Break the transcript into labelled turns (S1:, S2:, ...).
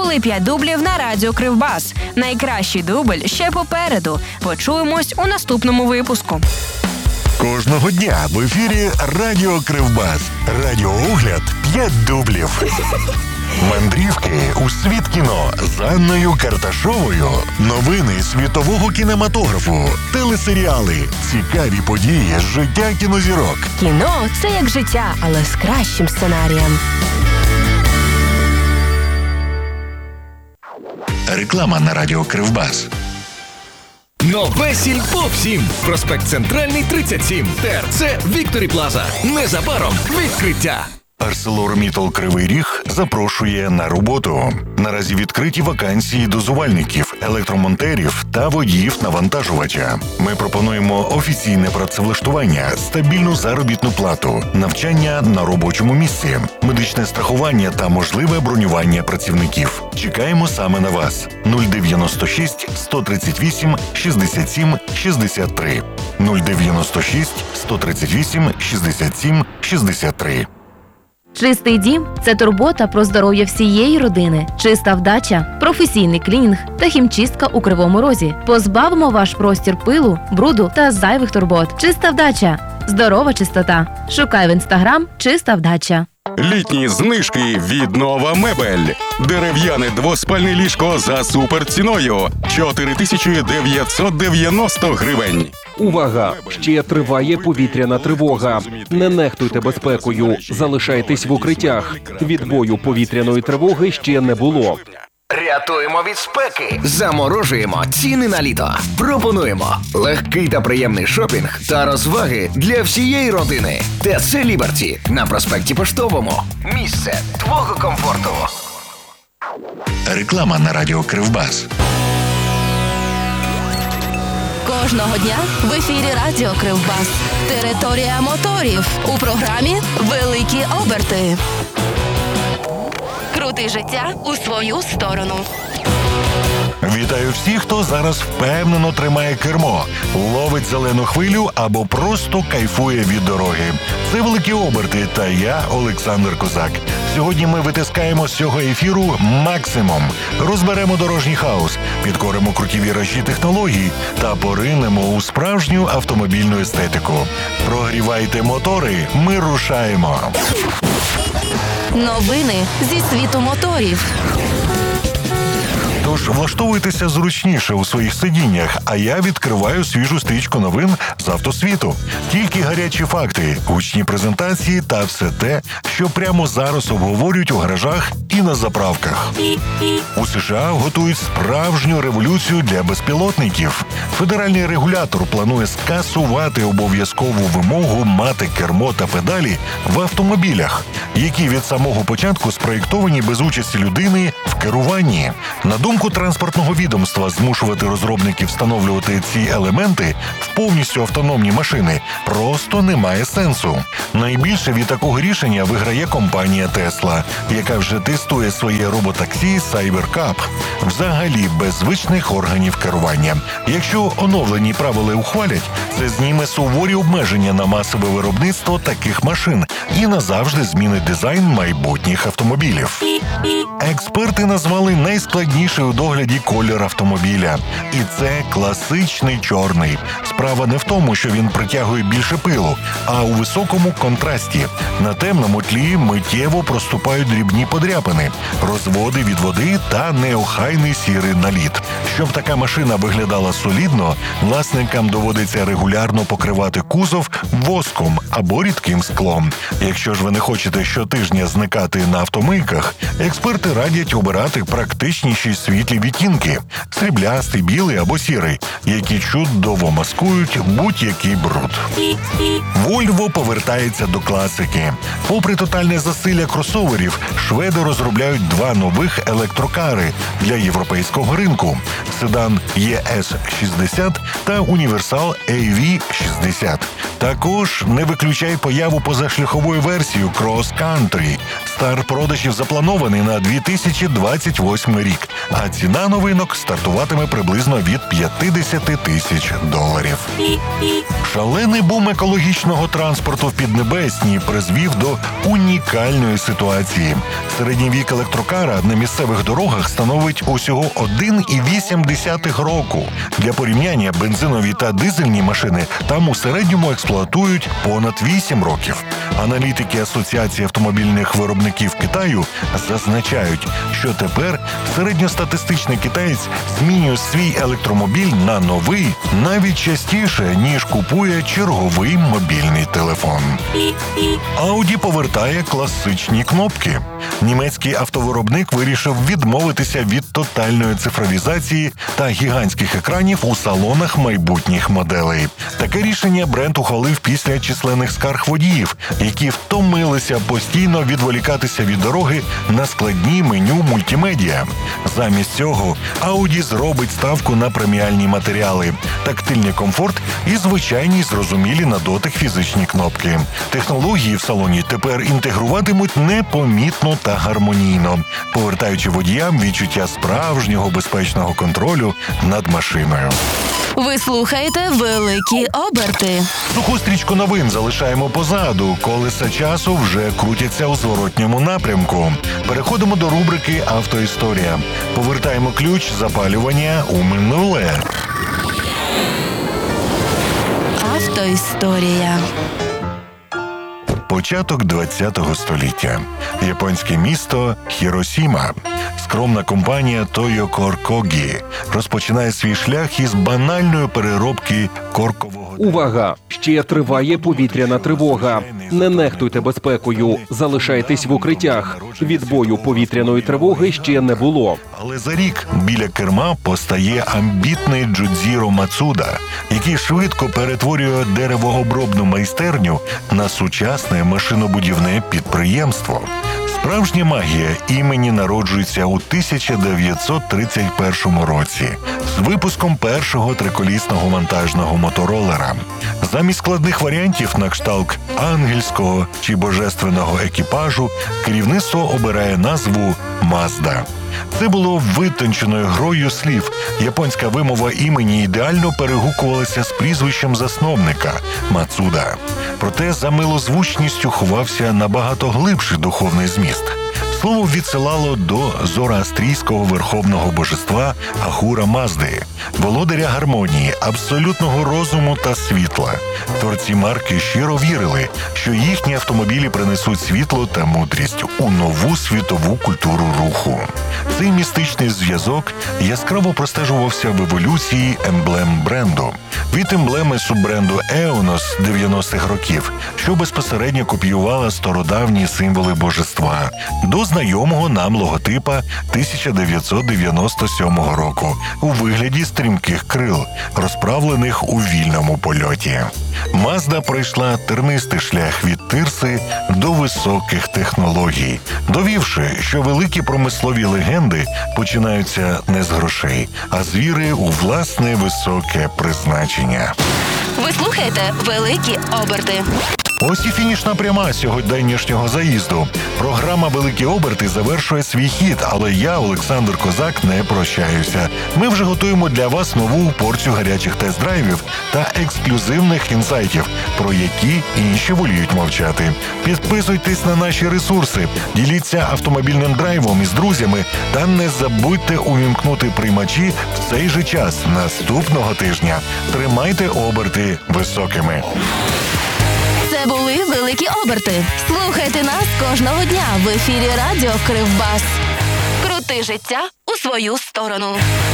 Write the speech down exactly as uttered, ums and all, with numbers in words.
S1: були п'ять дублів на радіо Кривбас. Найкращий дубль ще попереду. Почуємось у наступному випуску.
S2: Кожного дня в ефірі Радіо Кривбас. Радіоогляд п'ять дублів. Мандрівки у світ кіно з Анною Карташовою. Новини світового кінематографу. Телесеріали. Цікаві події з життя кінозірок.
S1: Кіно – це як життя, але з кращим сценарієм.
S2: Реклама на Радіо Кривбас.
S3: Нове Сільпо всім. Проспект Центральний, тридцять сім. ТРЦ Вікторі Плаза. Незабаром відкриття.
S2: ArcelorMittal Кривий Ріг запрошує на роботу. Наразі відкриті вакансії дозувальників, електромонтерів та водіїв навантажувача. Ми пропонуємо офіційне працевлаштування, стабільну заробітну плату, навчання на робочому місці, медичне страхування та можливе бронювання працівників. Чекаємо саме на вас. нуль дев'яносто шість сто тридцять вісім шістдесят сім шістдесят три. нуль дев'яносто шість сто тридцять вісім шістдесят сім шістдесят три.
S4: Чистий дім – це турбота про здоров'я всієї родини. Чиста вдача, професійний клінінг та хімчистка у Кривому Розі. Позбавимо ваш простір пилу, бруду та зайвих турбот. Чиста вдача – здорова чистота. Шукай в інстаграм «Чиста вдача».
S5: Літні знижки від Нова Мебель. Дерев'яне двоспальне ліжко за суперціною – чотири тисячі дев'ятсот дев'яносто гривень.
S6: Увага! Ще триває повітряна тривога. Не нехтуйте безпекою. Залишайтесь в укриттях. Відбою повітряної тривоги ще не було.
S3: Рятуємо від спеки. Заморожуємо ціни на літо. Пропонуємо легкий та приємний шопінг та розваги для всієї родини. ТЦ Ліберті на проспекті Поштовому. Місце твого комфорту.
S2: Реклама на Радіо Кривбас.
S1: Кожного дня в ефірі Радіо Кривбас. Територія моторів. У програмі «Великі оберти». Крути життя у свою сторону.
S2: Вітаю всіх, хто зараз впевнено тримає кермо, ловить зелену хвилю або просто кайфує від дороги. Це «Великі оберти» та я, Олександр Козак. Сьогодні ми витискаємо з цього ефіру максимум. Розберемо дорожній хаос, підкоримо круті віражі технологій та поринемо у справжню автомобільну естетику. Прогрівайте мотори, ми рушаємо.
S1: Новини зі світу моторів.
S2: Тож влаштовуйтеся зручніше у своїх сидіннях, а я відкриваю свіжу стрічку новин з автосвіту. Тільки гарячі факти, гучні презентації та все те, що прямо зараз обговорюють у гаражах і на заправках. У США готують справжню революцію для безпілотників. Федеральний регулятор планує скасувати обов'язкову вимогу мати кермо та педалі в автомобілях, які від самого початку спроєктовані без участі людини в керуванні. На думку транспортного відомства, змушувати розробників встановлювати ці елементи в повністю автономні машини просто немає сенсу. Найбільше від такого рішення виграє компанія Tesla, яка вже тестує своє роботаксі Cybercab. Взагалі без звичних органів керування. Якщо оновлені правила ухвалять, це зніме суворі обмеження на масове виробництво таких машин і назавжди змінить дизайн майбутніх автомобілів. Експерти назвали найскладніший у догляді колір автомобіля. І це класичний чорний. Справа не в тому, що він притягує більше пилу, а у високому контрасті. На темному тлі миттєво проступають дрібні подряпини, розводи від води та неохайний сірий наліт. Щоб така машина виглядала солідно, власникам доводиться регулярно покривати кузов воском або рідким склом. Якщо ж ви не хочете щотижня зникати на автомийках, експерти радять обирати практичніші світлі відтінки – сріблястий, білий або сірий, які чудово маскують будь-який бруд. Volvo повертається до класики. Попри тотальне засилля кросоверів, шведи розробляють два нових електрокари для європейського ринку – седан і ес шістдесят та універсал ей ві шістдесят. Також не виключай появу позашляхової версії Cross Country. Старт продажів запланований на дві тисячі двадцять восьмий рік, а ціна новинок стартуватиме приблизно від п'ятдесят тисяч доларів. Шалений бум екологічного транспорту в Піднебесній призвів до унікальної ситуації. Середній Середній вік електрокара на місцевих дорогах становить усього один цілих вісім десятих року. Для порівняння, бензинові та дизельні машини там у середньому експлуатують понад вісім років. Аналітики Асоціації автомобільних виробників Китаю зазначають, що тепер середньостатистичний китаєць змінює свій електромобіль на новий навіть частіше, ніж купує черговий мобільний телефон. Audi повертає класичні кнопки. Німецький автовиробник вирішив відмовитися від тотальної цифровізації та гігантських екранів у салонах майбутніх моделей. Таке рішення бренд ухвалив після численних скарг водіїв, які втомилися постійно відволікатися від дороги на складні меню мультимедіа. Замість цього Audi зробить ставку на преміальні матеріали, тактильний комфорт і звичайні зрозумілі на дотик фізичні кнопки. Технології в салоні тепер інтегруватимуть непомітно та гармонійно, повертаючи водіям відчуття справжнього безпечного контролю над машиною.
S1: Ви слухаєте «Великі оберти».
S2: Суху стрічку новин залишаємо позаду, колеса часу вже крутяться у зворотньому напрямку. Переходимо до рубрики «Автоісторія». Повертаємо ключ запалювання у минуле.
S1: Автоісторія.
S2: Початок ХХ століття. Японське місто Хіросіма. Скромна компанія Тойо Коркогі розпочинає свій шлях із банальної переробки коркового...
S6: Увага! Ще триває повітряна тривога. Не нехтуйте безпекою, залишайтесь в укриттях. Відбою повітряної тривоги ще не було.
S2: Але за рік біля керма постає амбітний Джудзіро Мацуда, який швидко перетворює деревообробну майстерню на сучасне машинобудівне підприємство. Справжня магія імені народжується у тисяча дев'ятсот тридцять першому році з випуском першого триколісного вантажного моторолера. Замість складних варіантів на кшталт ангельського чи божественного екіпажу керівництво обирає назву «Мазда». Це було витонченою грою слів. Японська вимова імені ідеально перегукувалася з прізвищем засновника – Мацуда. Проте за милозвучністю ховався набагато глибший духовний зміст. Слово відсилало до зороастрійського верховного божества Ахура Мазди, володаря гармонії, абсолютного розуму та світла. Творці марки щиро вірили, що їхні автомобілі принесуть світло та мудрість у нову світову культуру руху. Цей містичний зв'язок яскраво простежувався в еволюції емблем бренду. Від емблеми суббренду Еонос дев'яностих років, що безпосередньо копіювала стародавні символи божества, до знайомого нам логотипа тисяча дев'ятсот дев'яносто сьомого року у вигляді стрімких крил, розправлених у вільному польоті. Мазда пройшла тернистий шлях від тирси до високих технологій, довівши, що великі промислові легенди починаються не з грошей, а з віри у власне високе призначення.
S1: Ви слухаєте «Великі оберти».
S2: Ось і фінішна пряма сьогоднішнього заїзду. Програма «Великі оберти» завершує свій хід, але я, Олександр Козак, не прощаюся. Ми вже готуємо для вас нову порцію гарячих тест-драйвів та ексклюзивних інсайтів, про які інші воліють мовчати. Підписуйтесь на наші ресурси, діліться автомобільним драйвом із друзями та не забудьте увімкнути приймачі в цей же час наступного тижня. Тримайте оберти високими.
S1: Це були «Великі оберти». Слухайте нас кожного дня в ефірі радіо Кривбас. Крути життя у свою сторону.